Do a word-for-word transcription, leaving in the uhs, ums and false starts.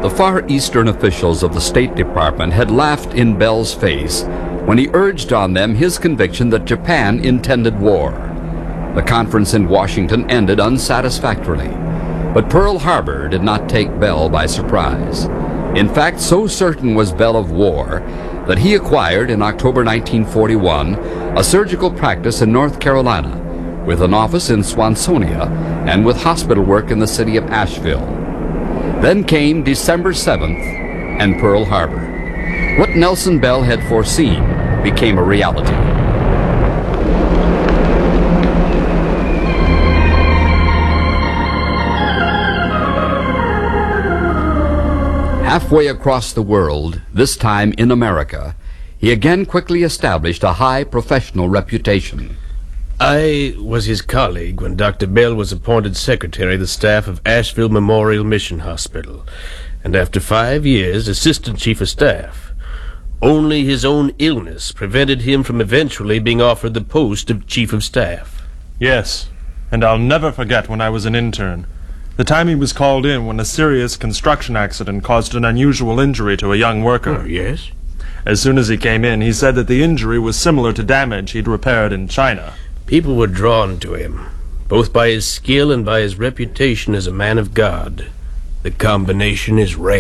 The Far Eastern officials of the State Department had laughed in Bell's face when he urged on them his conviction that Japan intended war. The conference in Washington ended unsatisfactorily, but Pearl Harbor did not take Bell by surprise. In fact, so certain was Bell of war that he acquired in October nineteen forty-one a surgical practice in North Carolina, with an office in Swansonia and with hospital work in the city of Asheville. Then came December seventh and Pearl Harbor. What Nelson Bell had foreseen became a reality. Halfway across the world, this time in America, he again quickly established a high professional reputation. I was his colleague when Doctor Bell was appointed secretary of the staff of Asheville Memorial Mission Hospital, and after five years, assistant chief of staff. Only his own illness prevented him from eventually being offered the post of chief of staff. Yes, and I'll never forget when I was an intern. The time he was called in when a serious construction accident caused an unusual injury to a young worker. Oh, yes? As soon as he came in, he said that the injury was similar to damage he'd repaired in China. People were drawn to him, both by his skill and by his reputation as a man of God. The combination is rare.